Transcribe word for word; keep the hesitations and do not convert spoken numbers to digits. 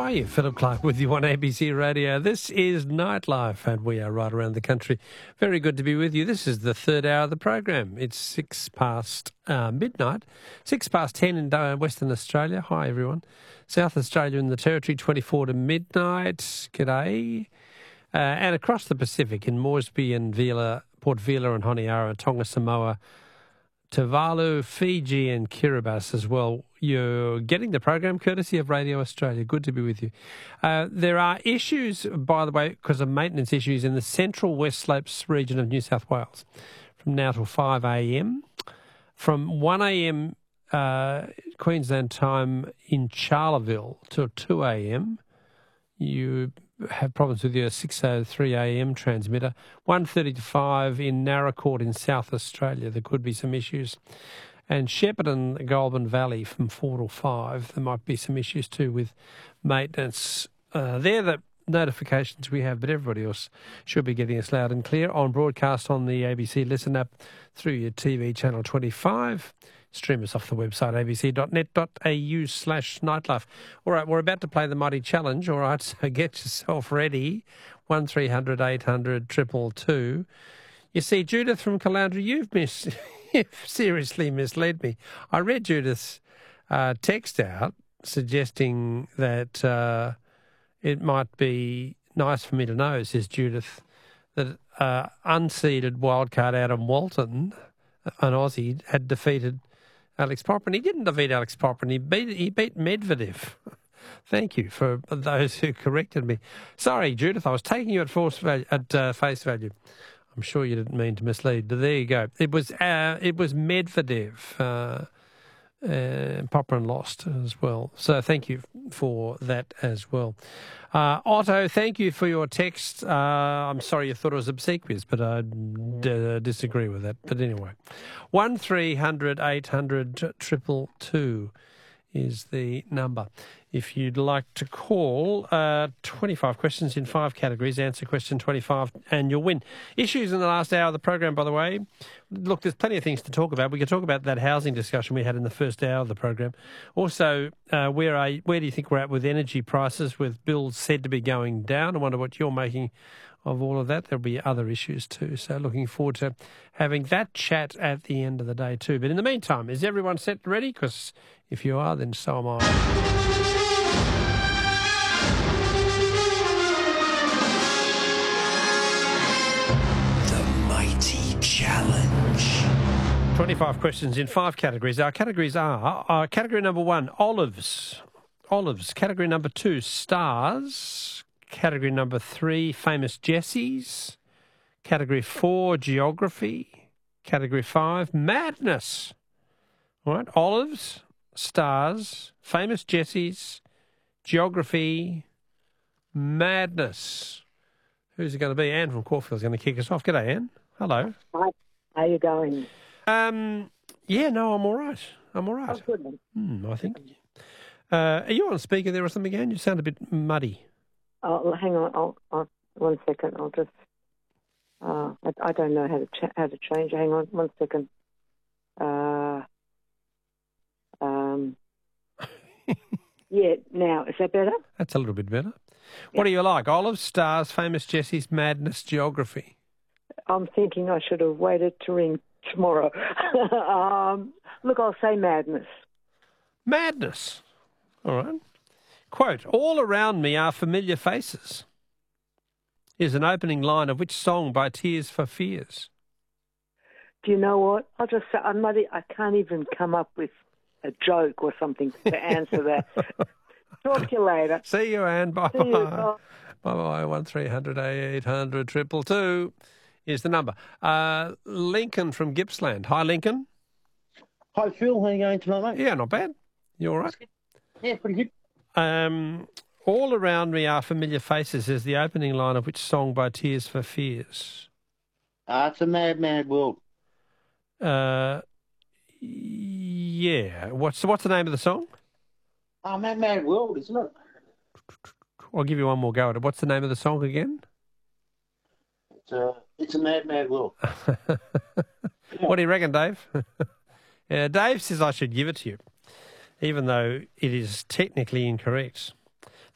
are you? Philip Clark with you on A B C Radio. This is Nightlife, and we are right around the country. Very good to be with you. This is the third hour of the program. It's six past uh, midnight, six past ten in uh, Western Australia. Hi, everyone. South Australia and the Territory, twenty-four to midnight. G'day. Uh, and across the Pacific in Moresby and Vila, Port Vila and Honiara, Tonga, Samoa, Tuvalu, Fiji and Kiribati as well. You're getting the program courtesy of Radio Australia. Good to be with you. Uh, there are issues, by the way, because of maintenance issues in the central West Slopes region of New South Wales from now till five a.m. From one a.m. Uh, Queensland time in Charleville till two a.m. you have problems with your six oh three a.m. transmitter. one thirty to five in Narracourt in South Australia. There could be some issues. And Shepparton, Goulburn Valley from four to five. There might be some issues too with maintenance. Uh, they're the notifications we have, but everybody else should be getting us loud and clear on broadcast on the A B C Listen app through your T V channel twenty-five. Stream us off the website abc.net.au slash nightlife. All right, we're about to play the Mighty Challenge. All right, so get yourself ready. one three hundred eight hundred two two two. You see, Judith from Caloundra, you've mis- you've seriously misled me. I read Judith's uh, text out suggesting that uh, it might be nice for me to know, says Judith, that uh, unseeded wildcard Adam Walton, an Aussie, had defeated Alex Popper. He didn't defeat Alex Popper. He beat he beat Medvedev. Thank you for those who corrected me. Sorry, Judith, I was taking you at force value, at uh, face value. I'm sure you didn't mean to mislead. But there you go. It was uh, it was Medvedev. Uh, uh, Popper and lost as well. So thank you for that as well. Uh, Otto, thank you for your text. Uh, I'm sorry you thought it was obsequious, but I d- disagree with that. But anyway, one three hundred eight hundred triple two is the number. If you'd like to call, uh, twenty-five questions in five categories, answer question twenty-five and you'll win. Issues in the last hour of the program, by the way. Look, there's plenty of things to talk about. We could talk about that housing discussion we had in the first hour of the program. Also, uh, where are you, where do you think we're at with energy prices, with bills said to be going down? I wonder what you're making of all of that. There'll be other issues too. So looking forward to having that chat at the end of the day too. But in the meantime, is everyone set and ready? Because if you are, then so am I. Challenge. twenty-five questions in five categories. Our categories are uh, category number one, olives. Olives. Category number two, stars. Category number three, famous Jessies. Category four, geography. Category five, madness. All right, olives, stars, famous Jessies, geography, madness. Who's it going to be? Anne from Caulfield's going to kick us off. G'day, Anne. Hello. Hi. How are you going? Um, yeah, no, I'm all right. I'm all right. Oh, good. Mm, I think. Uh, are you on speaker there or something, Anne? You sound a bit muddy. Oh, hang on. I'll, I'll, one second. I'll just. Uh, I, I don't know how to ch- how to change. Hang on, one second. Uh, um. yeah. Now, is that better? That's a little bit better. What do you like? Olives, stars, famous Jessies, madness, geography. I'm thinking I should have waited to ring tomorrow. um, look, I'll say madness. Madness. All right. Quote, all around me are familiar faces. Is an opening line of which song by Tears for Fears? Do you know what? I'll just say, I'm not, I can't even come up with a joke or something to answer that. Talk to you later. See you, Anne. Bye-bye. See you, bye. Bye-bye. one three hundred eight hundred two two two is the number. Uh, Lincoln from Gippsland. Hi, Lincoln. Hi, Phil. How are you going tonight, mate? Yeah, not bad. You all right? Yeah, pretty good. Um, all around me are familiar faces is the opening line of which song by Tears for Fears? Uh, it's a mad, mad world. Uh, yeah. What's, what's the name of the song? Oh, mad, mad world, isn't it? I'll give you one more go at it. What's the name of the song again? It's a, it's a mad, mad world. What do you reckon, Dave? Yeah, Dave says I should give it to you, even though it is technically incorrect.